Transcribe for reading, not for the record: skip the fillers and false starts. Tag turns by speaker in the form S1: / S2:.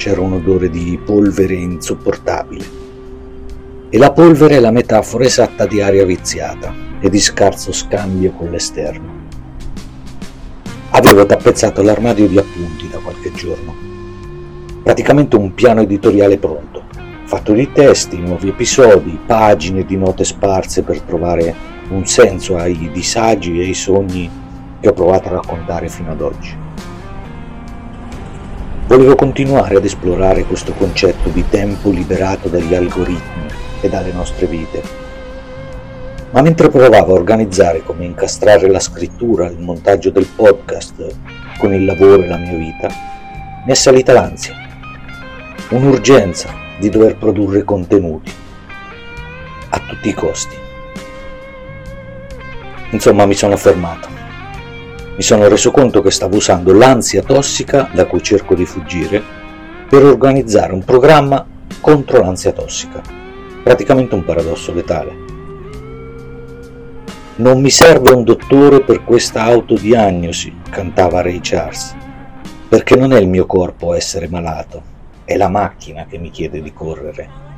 S1: c'era un odore di polvere insopportabile. E la polvere è la metafora esatta di aria viziata e di scarso scambio con l'esterno. Avevo tappezzato l'armadio di appunti da qualche giorno, praticamente un piano editoriale pronto, fatto di testi, nuovi episodi, pagine di note sparse per trovare un senso ai disagi e ai sogni che ho provato a raccontare fino ad oggi. Volevo continuare ad esplorare questo concetto di tempo liberato dagli algoritmi e dalle nostre vite, ma mentre provavo a organizzare come incastrare la scrittura, il montaggio del podcast con il lavoro e la mia vita, mi è salita l'ansia, un'urgenza di dover produrre contenuti a tutti i costi. Insomma, mi sono fermato. Mi sono reso conto che stavo usando l'ansia tossica da cui cerco di fuggire per organizzare un programma contro l'ansia tossica, praticamente un paradosso letale. Non mi serve un dottore per questa autodiagnosi, cantava Ray Charles, perché non è il mio corpo a essere malato, è la macchina che mi chiede di correre.